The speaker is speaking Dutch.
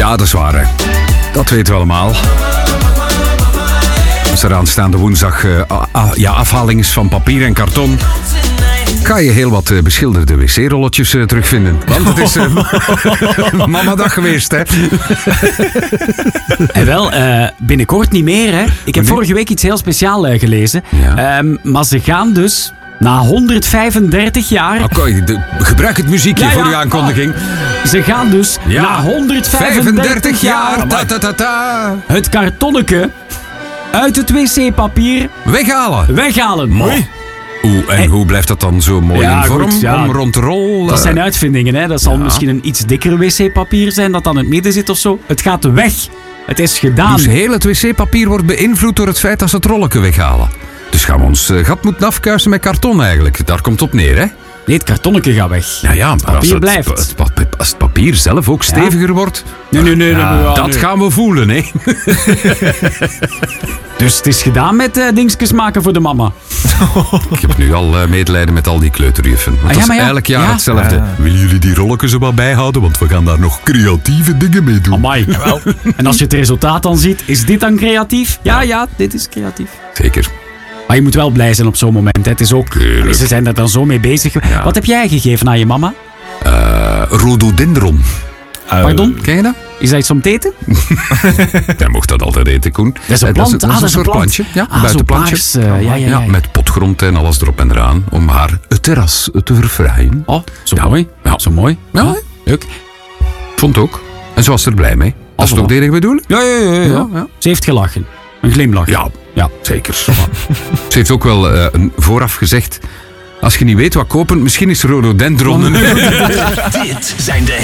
Ja, dat is waar, hè. Dat weten we allemaal. Als er aanstaande woensdag afhaling is van papier en karton, ga je heel wat beschilderde wc-rolletjes terugvinden. Want het is mamadag geweest, hè. En wel, binnenkort niet meer, hè. Ik heb vorige week iets heel speciaals gelezen. Ja. Maar ze gaan dus na 135 jaar... Oké, gebruik het muziekje voor uw aankondiging. Ze gaan dus na 135 jaar het kartonneke uit het wc-papier weghalen. Mooi. Hoe blijft dat dan zo mooi in vorm? Goed, om rond de rol? Dat zijn uitvindingen, hè. Dat zal misschien een iets dikker wc-papier zijn dat dan in het midden zit of zo. Het gaat weg. Het is gedaan. Dus heel het wc-papier wordt beïnvloed door het feit dat ze het rolletje weghalen. Dus gaan we ons gat moeten afkuisen met karton eigenlijk. Daar komt het op neer, hè? Nee, het kartonnetje gaat weg. Ja, maar papier blijft. Als het papier zelf ook steviger wordt... Nee. Dat gaan we voelen, hè? Dus het is gedaan met dingetjes maken voor de mama. Ik heb nu al medelijden met al die kleuterjuffen. Want dat is elk jaar hetzelfde. Willen jullie die rolletjes er wat bijhouden? Want we gaan daar nog creatieve dingen mee doen. Amai. En als je het resultaat dan ziet, is dit dan creatief? Ja, dit is creatief. Zeker. Maar je moet wel blij zijn op zo'n moment. Hè. Het is ook... Ze zijn er dan zo mee bezig. Ja. Wat heb jij gegeven aan je mama? Rhododendron. Pardon? Ken je dat? Is dat iets om te eten? Jij mocht dat altijd eten, Koen. Dat is een plant. Dat is een soort plantje. Ja, een buitenplantje. Ja. Met potgrond en alles erop en eraan. Om haar het terras te verfraaien. Oh, zo mooi. Ja. Zo mooi. Ja, leuk. Vond ook. En ze was er blij mee. Als het ook deed bedoelen? Ja. Ze heeft gelachen. Een glimlach. Ja, zeker. Ze heeft ook wel vooraf gezegd... Als je niet weet wat kopen, misschien is rhododendron. Dit zijn de